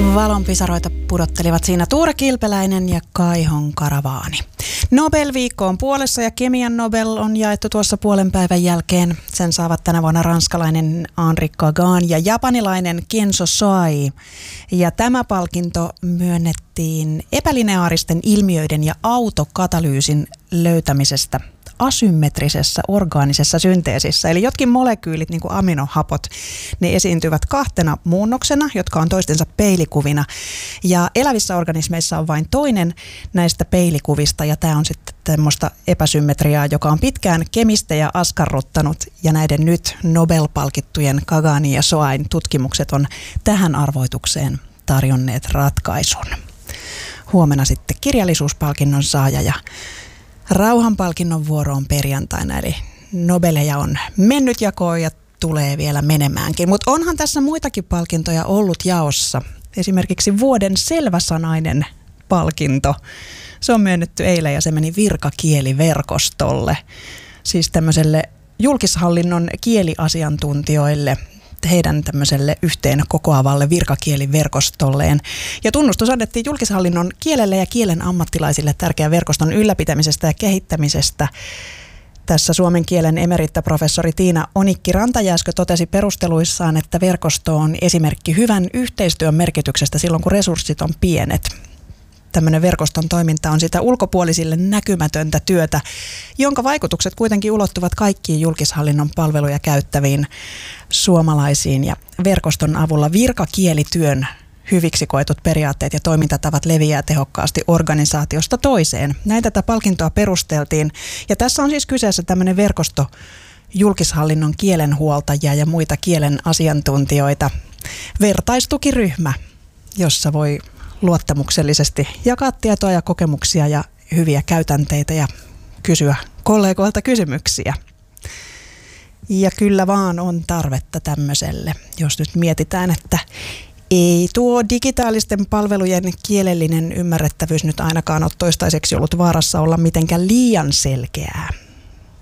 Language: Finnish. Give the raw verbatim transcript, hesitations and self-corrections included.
Valonpisaroita pudottelivat siinä Tuure Kilpeläinen ja Kaihon Karavaani. Nobel-viikko on puolessa ja kemian Nobel on jaettu tuossa puolen päivän jälkeen. Sen saavat tänä vuonna ranskalainen Henri Kagan ja japanilainen Kenzo Soai. Ja tämä palkinto myönnettiin epälineaaristen ilmiöiden ja autokatalyysin löytämisestä asymmetrisessä orgaanisessa synteesissä. Eli jotkin molekyylit, niin kuin aminohapot, ne esiintyvät kahtena muunnoksena, jotka on toistensa peilikuvina. Ja elävissä organismeissa on vain toinen näistä peilikuvista, ja tämä on sitten tämmöistä epäsymmetriaa, joka on pitkään kemistejä askarruttanut, ja näiden nyt Nobel-palkittujen Kaganin ja Soain tutkimukset on tähän arvoitukseen tarjonneet ratkaisun. Huomenna sitten kirjallisuuspalkinnon saaja ja rauhanpalkinnon vuoro on perjantaina, eli Nobeleja on mennyt jakoon ja tulee vielä menemäänkin. Mutta onhan tässä muitakin palkintoja ollut jaossa. Esimerkiksi vuoden selväsanainen palkinto. Se on myönnetty eilen ja se meni virkakieliverkostolle. Siis tämmöiselle julkishallinnon kieliasiantuntijoille, heidän tämmöiselle yhteen kokoavalle virkakieliverkostolleen. Ja tunnustus annettiin julkishallinnon kielelle ja kielen ammattilaisille tärkeän verkoston ylläpitämisestä ja kehittämisestä. Tässä suomen kielen emerittaprofessori Tiina Onikki-Rantajääskö totesi perusteluissaan, että verkosto on esimerkki hyvän yhteistyön merkityksestä silloin, kun resurssit on pienet. Tämmöinen verkoston toiminta on sitä ulkopuolisille näkymätöntä työtä, jonka vaikutukset kuitenkin ulottuvat kaikkiin julkishallinnon palveluja käyttäviin suomalaisiin. Ja verkoston avulla virkakielityön hyviksi koetut periaatteet ja toimintatavat leviää tehokkaasti organisaatiosta toiseen. Näin tätä palkintoa perusteltiin. Ja tässä on siis kyseessä tämmöinen verkosto julkishallinnon kielenhuoltajia ja muita kielen asiantuntijoita. Vertaistukiryhmä, jossa voi luottamuksellisesti jakaa tietoa ja kokemuksia ja hyviä käytänteitä ja kysyä kollegoilta kysymyksiä. Ja kyllä vaan on tarvetta tämmöiselle, jos nyt mietitään, että ei tuo digitaalisten palvelujen kielellinen ymmärrettävyys nyt ainakaan ole toistaiseksi ollut vaarassa olla mitenkään liian selkeää.